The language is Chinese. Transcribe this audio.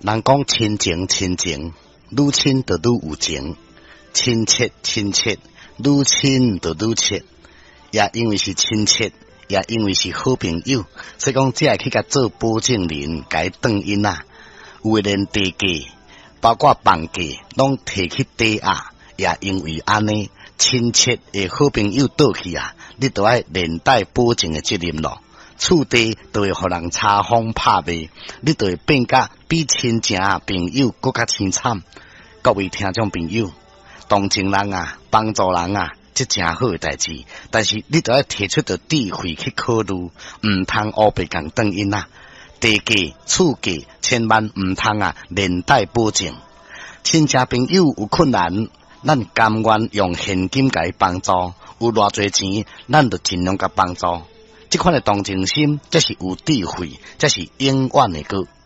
人讲亲情，亲情，愈亲就愈有情；亲切，亲切，愈亲就愈切。也因为是亲切，也因为是好朋友，所以讲只会去甲做保证人，甲伊转因啊。有诶连地价，包括房价，拢摕去抵押。也因为安尼，亲切诶好朋友倒去啊，你都爱连带保证诶责任咯。厝地都会互人查封拍卖，你就会变甲比亲情朋友更加凄惨。各位听众朋友，同情人啊，帮助人啊，这真好诶代志。但是你都要提出着智慧去考虑，唔通乌白共转因啊。地价、厝价，千万唔通啊连带保证。亲戚朋友有困难，咱甘愿用现金甲伊帮助，有偌侪钱，咱就尽量甲帮助。这款的同情心，这是有智慧，这是永远的歌。